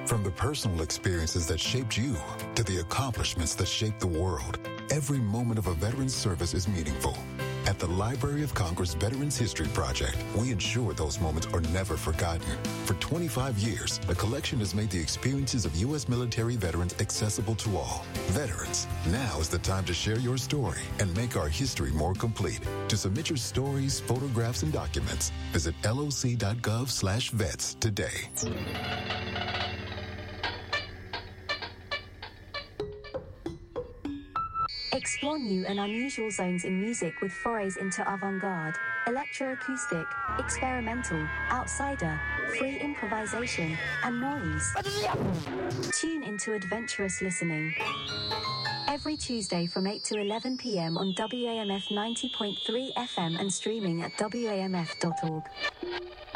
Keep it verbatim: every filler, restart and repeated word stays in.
From the personal experiences that shaped you to the accomplishments that shaped the world, every moment of a veteran's service is meaningful. At the Library of Congress Veterans History Project, we ensure those moments are never forgotten. For twenty-five years, the collection has made the experiences of U S military veterans accessible to all. Veterans, now is the time to share your story and make our history more complete. To submit your stories, photographs, and documents, visit loc.gov slash vets today. Explore new and unusual zones in music with forays into avant-garde, electroacoustic, experimental, outsider, free improvisation, and noise. Tune into adventurous listening. Every Tuesday from eight to eleven p.m. on W A M F ninety point three F M and streaming at W A M F dot org.